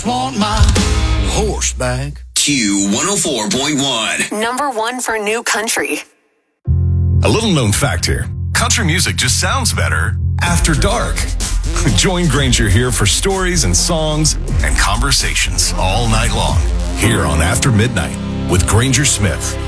want my horse back. Q104.1. Number one for new country. A little known fact here. Country music just sounds better after dark. Join Granger here for stories and songs and conversations all night long. Here on After Midnight with Granger Smith.